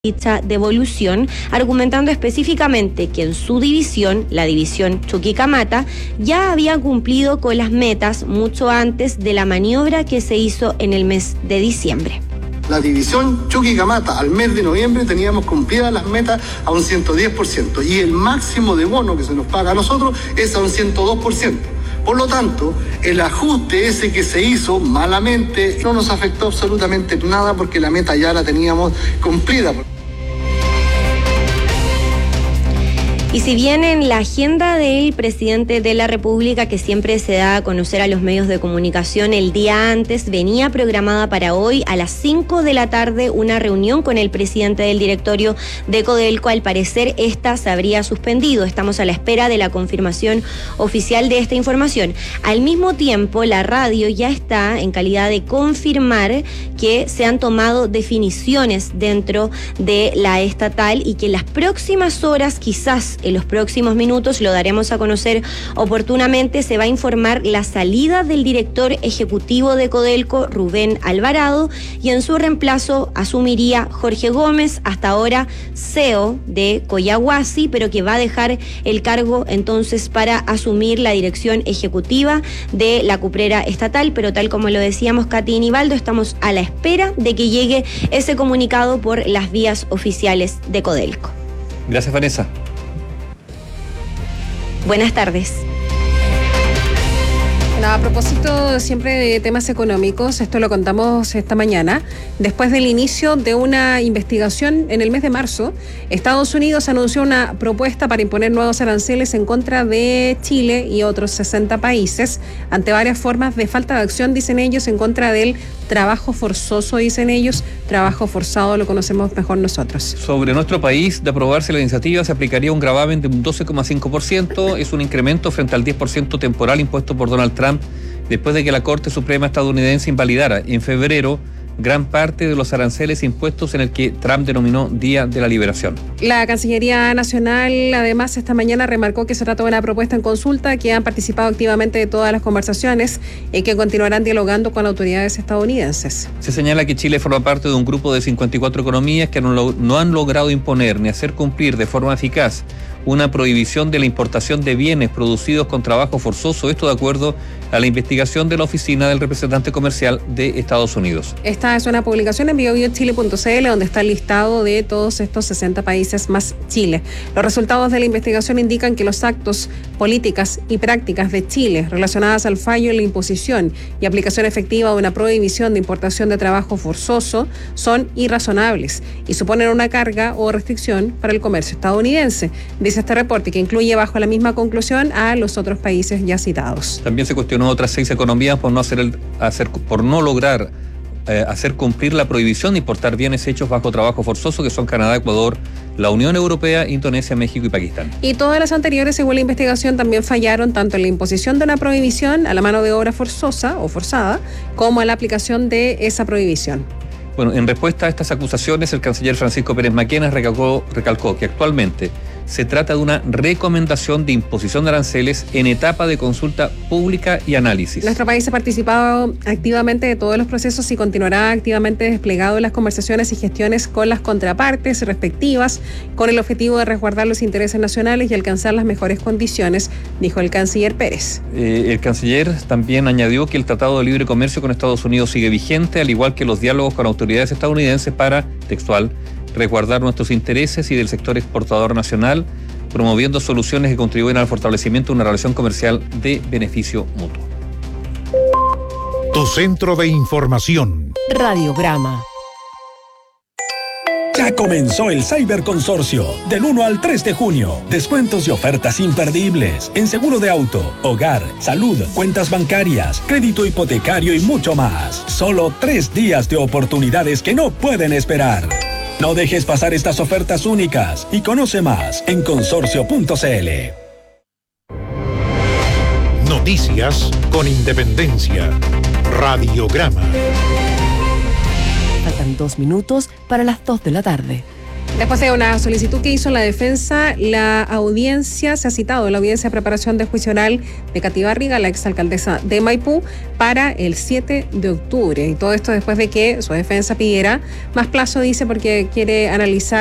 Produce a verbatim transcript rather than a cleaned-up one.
dicha devolución, argumentando específicamente que en su división, la división Chuquicamata, ya había cumplido con las metas mucho antes de la maniobra que se hizo en el mes de diciembre. La división Chuquicamata al mes de noviembre teníamos cumplidas las metas a un ciento diez por ciento y el máximo de bono que se nos paga a nosotros es a un ciento dos por ciento. Por lo tanto, el ajuste ese que se hizo malamente no nos afectó absolutamente nada porque la meta ya la teníamos cumplida. Y si bien en la agenda del presidente de la República, que siempre se da a conocer a los medios de comunicación el día antes, venía programada para hoy a las cinco de la tarde una reunión con el presidente del directorio de Codelco, al parecer esta se habría suspendido. Estamos a la espera de la confirmación oficial de esta información. Al mismo tiempo, la radio ya está en calidad de confirmar que se han tomado definiciones dentro de la estatal y que en las próximas horas, quizás en los próximos minutos, lo daremos a conocer oportunamente, se va a informar la salida del director ejecutivo de Codelco, Rubén Alvarado, y en su reemplazo asumiría Jorge Gómez, hasta ahora C E O de Collahuasi, pero que va a dejar el cargo entonces para asumir la dirección ejecutiva de la cuprera estatal. Pero tal como lo decíamos, Katy y Nivaldo, estamos a la espera de que llegue ese comunicado por las vías oficiales de Codelco. Gracias, Vanessa. Buenas tardes. A propósito siempre de temas económicos, esto lo contamos esta mañana, después del inicio de una investigación en el mes de marzo, Estados Unidos anunció una propuesta para imponer nuevos aranceles en contra de Chile y otros sesenta países, ante varias formas de falta de acción, dicen ellos, en contra del trabajo forzoso, dicen ellos. Trabajo forzado lo conocemos mejor nosotros. Sobre nuestro país, de aprobarse la iniciativa, se aplicaría un gravamen de un doce coma cinco por ciento, es un incremento frente al diez por ciento temporal impuesto por Donald Trump después de que la Corte Suprema estadounidense invalidara en febrero gran parte de los aranceles impuestos en el que Trump denominó Día de la Liberación. La Cancillería Nacional, además, esta mañana remarcó que se trata de una propuesta en consulta, que han participado activamente de todas las conversaciones y que continuarán dialogando con autoridades estadounidenses. Se señala que Chile forma parte de un grupo de cincuenta y cuatro economías que no, no han logrado imponer ni hacer cumplir de forma eficaz una prohibición de la importación de bienes producidos con trabajo forzoso, esto de acuerdo a la investigación de la Oficina del Representante Comercial de Estados Unidos. Esta es una publicación en bio bio chile punto c l donde está el listado de todos estos sesenta países más Chile. Los resultados de la investigación indican que los actos, políticas y prácticas de Chile relacionadas al fallo en la imposición y aplicación efectiva de una prohibición de importación de trabajo forzoso son irrazonables y suponen una carga o restricción para el comercio estadounidense. Dice este reporte, que incluye bajo la misma conclusión a los otros países ya citados. También se cuestionó otras seis economías por no hacer el, hacer, por no lograr eh, hacer cumplir la prohibición de importar bienes hechos bajo trabajo forzoso, que son Canadá, Ecuador, la Unión Europea, Indonesia, México y Pakistán. Y todas las anteriores, según la investigación, también fallaron tanto en la imposición de una prohibición a la mano de obra forzosa o forzada, como en la aplicación de esa prohibición. Bueno, en respuesta a estas acusaciones, el canciller Francisco Pérez Maquena recalcó, recalcó que actualmente se trata de una recomendación de imposición de aranceles en etapa de consulta pública y análisis. Nuestro país ha participado activamente de todos los procesos y continuará activamente desplegado en las conversaciones y gestiones con las contrapartes respectivas, con el objetivo de resguardar los intereses nacionales y alcanzar las mejores condiciones, dijo el canciller Pérez. Eh, el canciller también añadió que el Tratado de Libre Comercio con Estados Unidos sigue vigente, al igual que los diálogos con autoridades estadounidenses para, textual, resguardar nuestros intereses y del sector exportador nacional, promoviendo soluciones que contribuyen al fortalecimiento de una relación comercial de beneficio mutuo. Tu centro de información. Radiograma. Ya comenzó el Cyber Consorcio, del uno al tres de junio. Descuentos y ofertas imperdibles en seguro de auto, hogar, salud, cuentas bancarias, crédito hipotecario y mucho más. Solo tres días de oportunidades que no pueden esperar. No dejes pasar estas ofertas únicas y conoce más en consorcio punto c l. Noticias con independencia. Radiograma. Faltan dos minutos para las dos de la tarde. Después de una solicitud que hizo la defensa, la audiencia se ha citado, la audiencia de preparación de juicio oral de Katy Barriga, la exalcaldesa de Maipú, para el siete de octubre. Y todo esto después de que su defensa pidiera más plazo, dice, porque quiere analizar